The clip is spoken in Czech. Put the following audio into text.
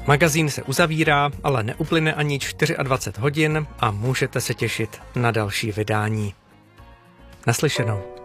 Magazín se uzavírá, ale neuplyne ani 24 hodin a můžete se těšit na další vydání. Naslyšenou.